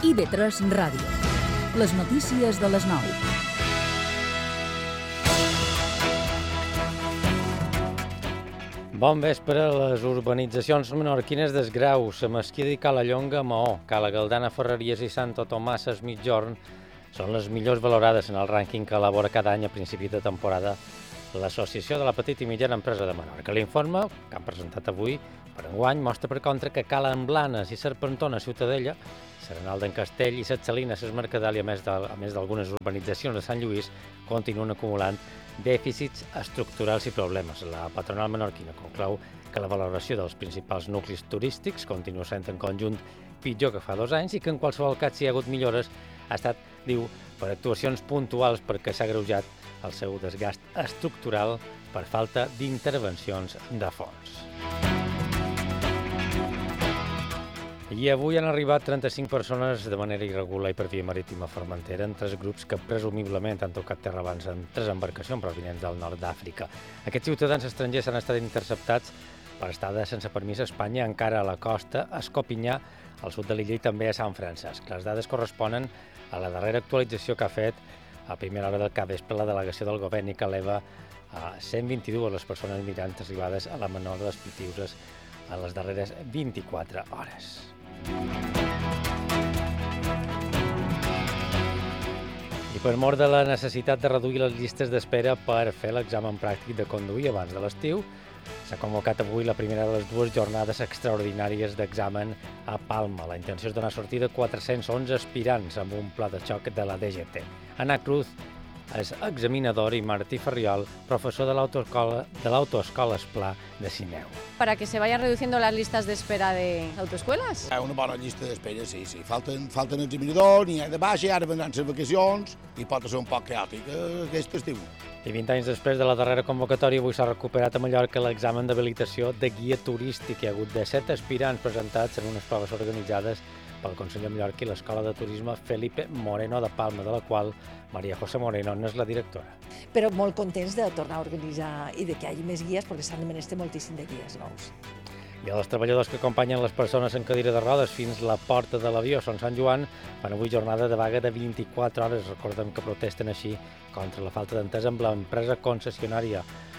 IB3 Ràdio. Les notícies de les 9. Bon vespre. Les urbanitzacions menorquines d'Esgrau, la Mesquida i Cala Llonga, Maó, Cala Galdana, Ferreries i Santo Tomàs, Migjorn, són les millors valorades en el rànquing que elabora cada any a principi de temporada l'Associació de la Petita i Mitjana Empresa de Menorca. L'informe, que han presentat avui per enguany, mostra per contra que Cala Blanes i Serpentona, Ciutadella, Serenal d'en Castell i Set Salines, es Mercadal, i a més d'algunes urbanitzacions de Sant Lluís, continuen acumulant dèficits estructurals i problemes. La patronal menorquina conclou que la valoració dels principals nuclis turístics continua sent en conjunt pitjor que fa 2 anys i que en qualsevol cas si hi ha hagut millores ha estat, diu, per actuacions puntuals perquè s'ha agreujat el seu desgast estructural per falta d'intervencions de fons. I avui han arribat 35 persones de manera irregular i per via marítima a Formentera en 3 grups que presumiblement han tocat terra abans en 3 embarcacions provinents del nord d'Àfrica. Aquests ciutadans estrangers han estat interceptats per estada sense permís a Espanya, encara a la costa, a Escopinyà, al sud de l'illa i també a Sant Francesc. Les dades corresponen a la darrera actualització que ha fet a primera hora del capvespre la delegació del govern i que eleva a 122 les persones migrants arribades a la menor de les Pitiuses en les darreres 24 hores. I per mor de la necessitat de reduir les llistes d'espera per fer l'examen pràctic de conduir abans de l'estiu, s'ha convocat avui la primera de les 2 jornades extraordinàries d'examen a Palma. La intenció és donar sortida a 411 aspirants amb un pla de xoc de la DGT. Ana Cruz és examinador i Martí Ferriol, professor de l'autoescola Esplà de Sineu. Para que se vayan reduciendo las listas de espera de autoescuelas. Hi ha una bona llista d'espera, sí. Falten examinadors, n'hi ha de baixa, ara vendran les vacacions i pot ser un poc caòtic aquest estiu. I 20 anys després de la darrera convocatòria, avui s'ha recuperat a Mallorca l'examen d'habilitació de guia turístic. Hi ha hagut de 7 aspirants presentats en unes proves organitzades pel Consell de Mallorca i l'Escola de Turisme Felipe Moreno de Palma, de la qual Maria José Moreno n'és la directora. Però molt contents de tornar a organitzar i de que hi hagi més guies, perquè s'han de menester moltíssim de guies nous. I els treballadors que acompanyen les persones en cadira de rodes fins la porta de l'avió Son Sant Joan fan avui jornada de vaga de 24 hores. Recordem que protesten així contra la falta d'entesa amb l'empresa concessionària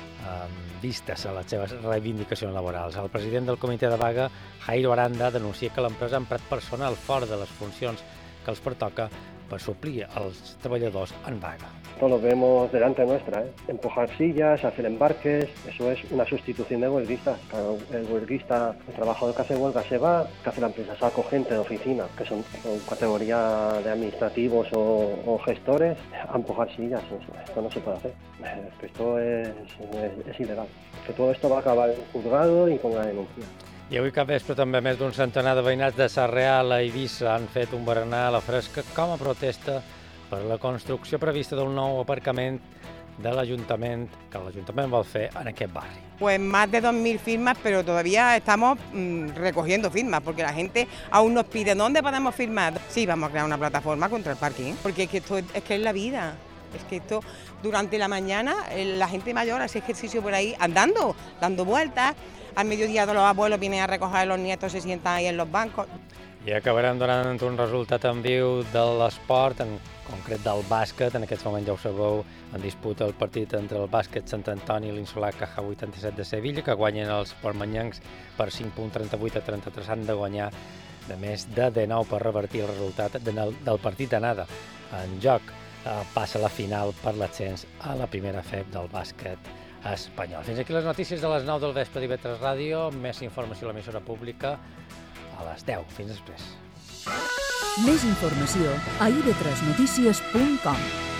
vistes a les seves reivindicacions laborals. El president del comitè de vaga, Jairo Aranda, denuncia que l'empresa ha emprat personal fora de les funcions que els pertoca per suplir els treballadors en vaga. Esto lo vemos delante nuestra, empujar sillas, hacer embarques, eso es una sustitución de huelguistas. Claro, el huelguista, el trabajador que hace huelga se va, que hace la empresa, saco gente de oficina, que son categoría de administrativos o gestores, a empujar sillas, esto no se puede hacer, esto es ilegal. Que todo esto va a acabar en juzgado y con una denuncia. I avui capvespre també més d'un centenar de veïnats de Sarrià a Eivissa han fet un berenar a la fresca com a protesta per la construcció prevista d'un nou aparcament de l'Ajuntament que l'Ajuntament vol fer en aquest barri. Pues más de 2.000 firmas, pero todavía estamos recogiendo firmas, porque la gente aún nos pide ¿dónde podemos firmar? Sí, vamos a crear una plataforma contra el parking, porque es que esto es la vida. Es que esto, durante la mañana, la gente mayor hace ejercicio por ahí andando, dando vueltas. Al mediodía los abuelos vienen a recoger a los nietos, se sientan ahí en los bancos. I acabarem donant un resultat en viu de l'esport, en concret del bàsquet. En aquests moments ja ho sabeu, en disputa el partit entre el bàsquet Sant Antoni i l'Insolà KJ87 de Sevilla, que guanyen els portmanyancs per 5,38-33. Han de guanyar de més de 19 per revertir el resultat del partit d'anada. En joc passa la final per l'ascens a la primera FEB del bàsquet espanyol. Fins aquí les notícies de les 9 del vespre d'IB3 Ràdio. Més informació a l'emissora pública a les 10. Fins després. Més informació a ib3notícies.com.